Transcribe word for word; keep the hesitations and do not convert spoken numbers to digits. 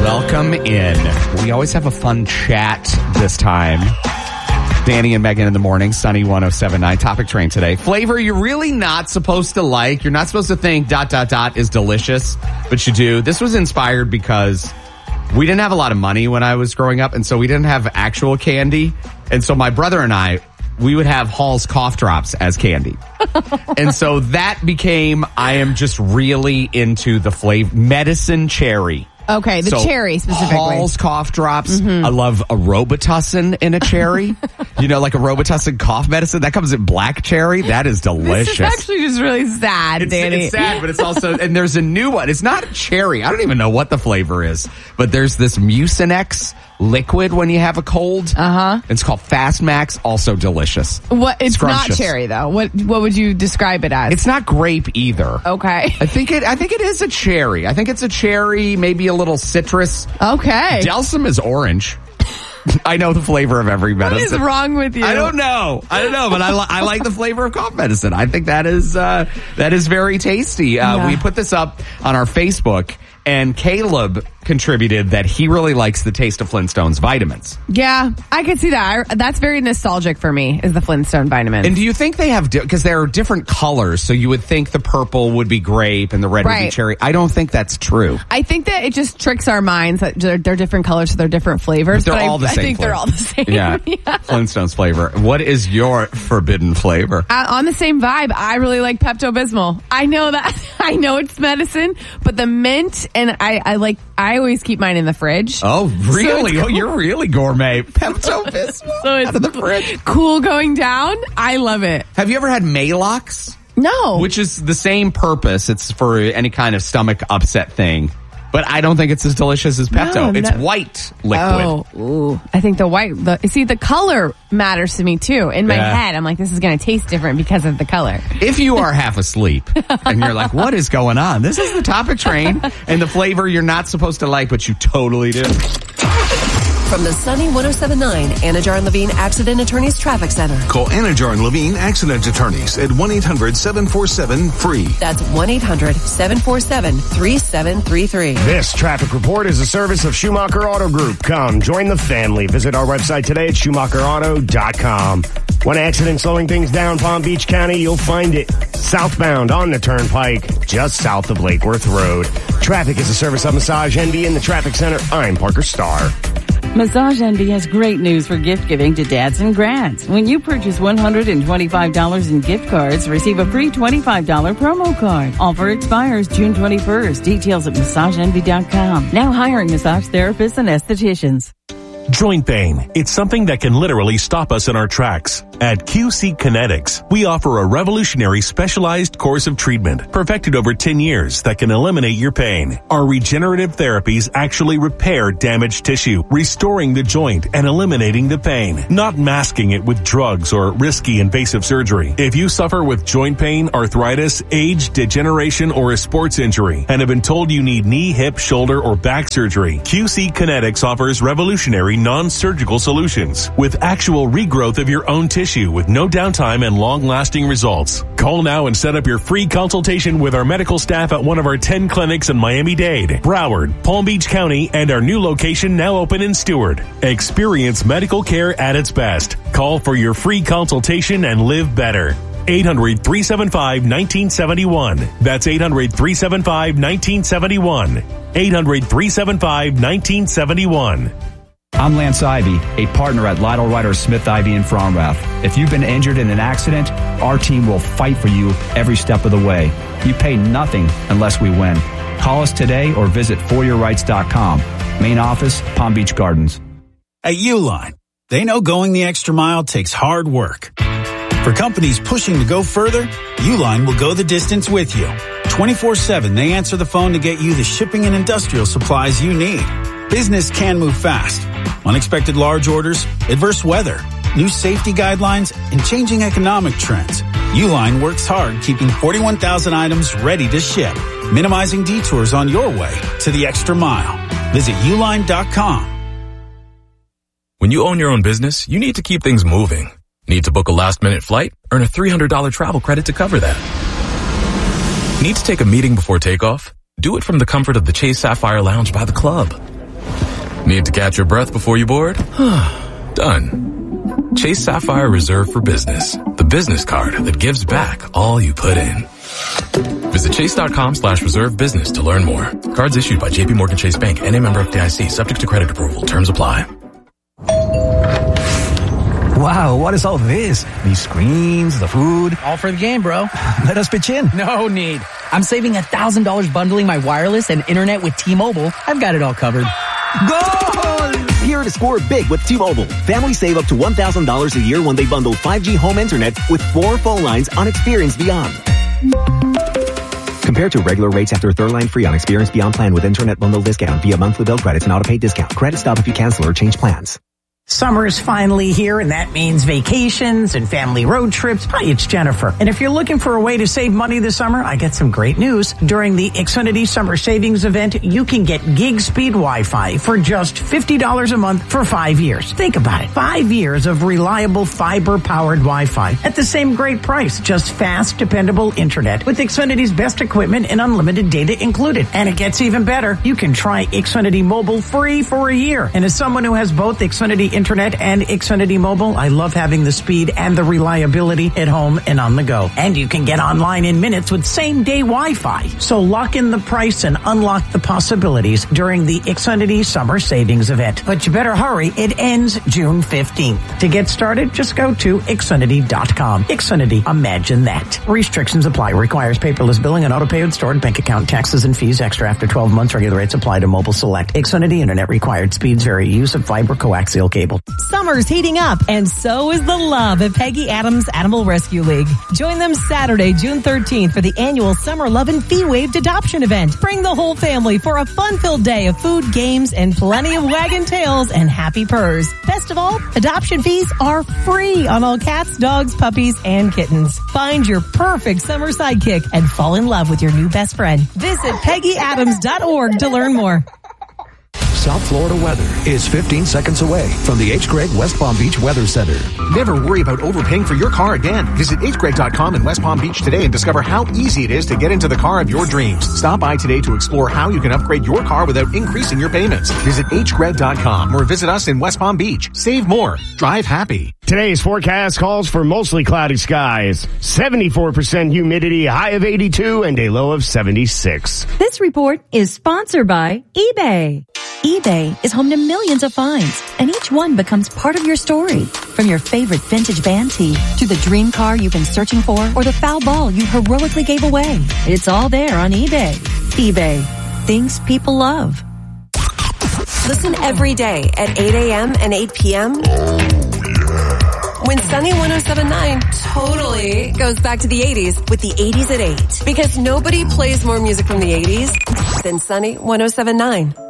Welcome in. We always have a fun chat this time. Danny and Megan in the morning, Sunny one oh seven point nine. Topic train today. Flavor you're really not supposed to like. You're not supposed to think dot, dot, dot is delicious, but you do. This was inspired because we didn't have a lot of money when I was growing up, and so we didn't have actual candy. And so my brother and I, we would have Hall's cough drops as candy. And so that became, I am just really into the flavor. Medicine cherry. Okay, the so cherry specifically. Hall's cough drops. Mm-hmm. I love a Robitussin in a cherry. You know, like a Robitussin cough medicine. That comes in black cherry. That is delicious. This is actually just really sad, it's, Danny. It's sad, but it's also, and there's a new one. It's not cherry. I don't even know what the flavor is. But there's this Mucinex liquid when you have a cold. Uh-huh. It's called Fast Max. Also delicious. What? It's not Scrumptious. cherry, though. What What would you describe it as? It's not grape either. Okay. I think it. I think it is a cherry. I think it's a cherry, maybe a little citrus. Okay. Delsum is orange. I know the flavor of every medicine. What is wrong with you? I don't know. I don't know, but I, li- I like the flavor of cough medicine. I think that is uh, that is very tasty. Uh, Yeah. We put this up on our Facebook, and Caleb contributed that he really likes the taste of Flintstones vitamins. Yeah, I could see that. I, that's very nostalgic for me, is the Flintstone vitamin. And do you think they have, because di- there are different colors, so you would think the purple would be grape and the red would be Right. cherry. I don't think that's true. I think that it just tricks our minds that they're, they're different colors, so they're different flavors. But they're but all I, the same I think flavor. they're all the same. Yeah. Yeah. Flintstones flavor. What is your forbidden flavor? Uh, on the same vibe, I really like Pepto-Bismol. I know that. I know it's medicine, but the mint, and I, I like, I always keep mine in the fridge. Oh, really? So oh, you're really gourmet. Pepto-Bismol So it's out of the fridge. cool going down. I love it. Have you ever had Maalox? No. Which is the same purpose. It's for any kind of stomach upset thing. But I don't think it's as delicious as Pepto. No, it's no. white liquid. Oh, ooh. I think the white, the, see, the color matters to me too. In my Yeah. head, I'm like, this is going to taste different because of the color. If you are half asleep and you're like, what is going on? This is the topic train and the flavor you're not supposed to like, but you totally do. From the Sunny one oh seven point nine Anajar and Levine Accident Attorneys Traffic Center. Call Anajar and Levine Accident Attorneys at one eight hundred seven four seven free. That's one eight hundred seven four seven three seven three three. This traffic report is a service of Schumacher Auto Group. Come, join the family. Visit our website today at schumacher auto dot com. One accident slowing things down Palm Beach County, you'll find it southbound on the Turnpike, just south of Lake Worth Road. Traffic is a service of Massage Envy in the Traffic Center. I'm Parker Starr. Massage Envy has great news for gift giving to dads and grads. When you purchase one hundred twenty-five dollars in gift cards, receive a free twenty-five dollars promo card. Offer expires June twenty-first. Details at massage envy dot com. Now hiring massage therapists and estheticians. Joint pain. It's something that can literally stop us in our tracks. At Q C Kinetics, we offer a revolutionary specialized course of treatment perfected over ten years that can eliminate your pain. Our regenerative therapies actually repair damaged tissue, restoring the joint and eliminating the pain, not masking it with drugs or risky invasive surgery. If you suffer with joint pain, arthritis, age, degeneration, or a sports injury and have been told you need knee, hip, shoulder, or back surgery, Q C Kinetics offers revolutionary non-surgical solutions with actual regrowth of your own tissue with no downtime and long-lasting results. Call now and set up your free consultation with our medical staff at one of our ten clinics in Miami-Dade, Broward, Palm Beach County, and our new location now open in Stewart. Experience medical care at its best. Call for your free consultation and live better. eight hundred three seven five one nine seven one. That's eight hundred three seven five one nine seven one. eight hundred three seven five one nine seven one. I'm Lance Ivy, a partner at Lytle Ryder Smith Ivy in Fromrath. If you've been injured in an accident, our team will fight for you every step of the way. You pay nothing unless we win. Call us today or visit for your rights dot com. Main office, Palm Beach Gardens. At Uline, they know going the extra mile takes hard work. For companies pushing to go further, Uline will go the distance with you. twenty-four seven, they answer the phone to get you the shipping and industrial supplies you need. Business can move fast. Unexpected large orders, adverse weather, new safety guidelines, and changing economic trends. Uline works hard keeping forty-one thousand items ready to ship, minimizing detours on your way to the extra mile. Visit uline dot com. When you own your own business, you need to keep things moving. Need to book a last-minute flight? Earn a three hundred dollars travel credit to cover that. Need to take a meeting before takeoff? Do it from the comfort of the Chase Sapphire Lounge by the club. Need to catch your breath before you board? Done. Chase Sapphire Reserve for Business, the business card that gives back all you put in. Visit chase.com slash reserve business to learn more. Cards issued by J P Morgan Chase Bank and a member of F D I C, subject to credit approval. Terms apply. Wow, what is all this? These screens, the food. All for the game, bro. Let us pitch in. No need. I'm saving one thousand dollars bundling my wireless and internet with T-Mobile. I've got it all covered. Goal! Here to score big with T-Mobile. Families save up to one thousand dollars a year when they bundle five G home internet with four phone lines on Experience Beyond. Compared to regular rates after a third line free on Experience Beyond plan with internet bundle discount via monthly bill credits and auto-pay discount. Credit stop if you cancel or change plans. Summer is finally here, and that means vacations and family road trips. Hi, it's Jennifer. And if you're looking for a way to save money this summer, I got some great news. During the Xfinity Summer Savings Event, you can get gig speed Wi-Fi for just fifty dollars a month for five years. Think about it. Five years of reliable fiber-powered Wi-Fi at the same great price. Just fast, dependable internet with Xfinity's best equipment and unlimited data included. And it gets even better. You can try Xfinity Mobile free for a year. And as someone who has both Xfinity Internet and Xfinity Mobile, I love having the speed and the reliability at home and on the go. And you can get online in minutes with same-day Wi-Fi. So lock in the price and unlock the possibilities during the Xfinity Summer Savings Event. But you better hurry. It ends June fifteenth. To get started, just go to Xfinity dot com. Xfinity, imagine that. Restrictions apply. Requires paperless billing and auto-pay with stored bank account. Taxes and fees extra after twelve months. Regular rates apply to mobile select. Xfinity Internet required. Speeds vary. Use of fiber coaxial cable. Summer's heating up, and so is the love of Peggy Adams Animal Rescue League. Join them Saturday, June thirteenth for the annual Summer Lovin' Fee-Waived Adoption Event. Bring the whole family for a fun-filled day of food, games, and plenty of wagging tails and happy purrs. Best of all, adoption fees are free on all cats, dogs, puppies, and kittens. Find your perfect summer sidekick and fall in love with your new best friend. Visit Peggy Adams dot org to learn more. South Florida weather is fifteen seconds away from the H. Gregg West Palm Beach Weather Center. Never worry about overpaying for your car again. Visit H Gregg dot com in West Palm Beach today and discover how easy it is to get into the car of your dreams. Stop by today to explore how you can upgrade your car without increasing your payments. Visit H Gregg dot com or visit us in West Palm Beach. Save more. Drive happy. Today's forecast calls for mostly cloudy skies, seventy-four percent humidity, high of eighty-two, and a low of seventy-six. This report is sponsored by eBay. eBay is home to millions of finds, and each one becomes part of your story. From your favorite vintage band tee to the dream car you've been searching for or the foul ball you heroically gave away. It's all there on eBay. eBay. Things people love. Listen every day at eight a.m. and eight p.m. When Sunny one oh seven point nine totally goes back to the eighties with the eighties at eight. Because nobody plays more music from the eighties than Sunny one oh seven point nine.